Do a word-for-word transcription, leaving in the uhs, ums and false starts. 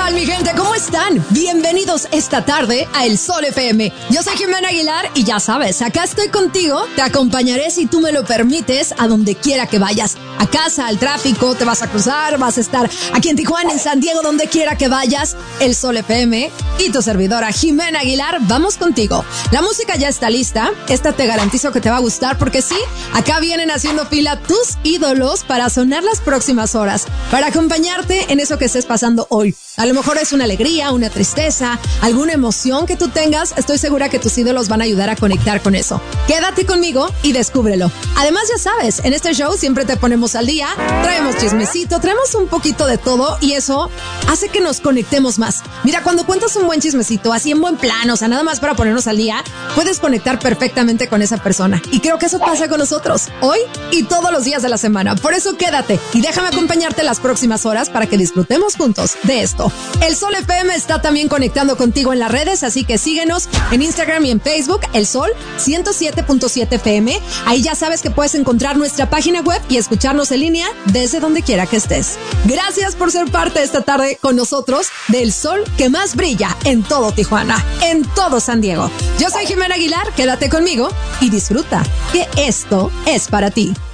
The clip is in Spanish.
tal, mi gente? ¿Cómo están? Bienvenidos esta tarde a El Sol F M. Yo soy Jimena Aguilar y ya sabes, acá estoy contigo. Te acompañaré, si tú me lo permites, a donde quiera que vayas. A casa, al tráfico, te vas a cruzar, vas a estar aquí en Tijuana, en San Diego, donde quiera que vayas. El Sol F M y tu servidora Jimena Aguilar, vamos contigo. La música ya está lista. Esta te garantizo que te va a gustar porque sí, acá vienen haciendo fila tus ídolos para sonar las próximas horas, para acompañarte en eso que estés pasando hoy. A lo mejor es una alegría, una tristeza, alguna emoción que tú tengas. Estoy segura que tus ídolos van a ayudar a conectar con eso. Quédate conmigo y descúbrelo. Además, ya sabes, en este show siempre te ponemos al día, traemos chismecito, traemos un poquito de todo y eso hace que nos conectemos más. Mira, cuando cuentas un buen chismecito, así en buen plan, o sea, nada más para ponernos al día, puedes conectar perfectamente con esa persona. Y creo que eso pasa con nosotros, hoy y todos los días de la semana. Por eso quédate y déjame acompañarte las próximas horas para que disfrutemos juntos de esto. El Sol F M está también conectando contigo en las redes, así que síguenos en Instagram y en Facebook, El Sol ciento siete punto siete F M. Ahí ya sabes que puedes encontrar nuestra página web y escucharnos en línea desde donde quiera que estés. Gracias por ser parte esta tarde con nosotros del sol que más brilla en todo Tijuana, en todo San Diego. Yo soy Jimena Aguilar, quédate conmigo y disfruta, que esto es para ti.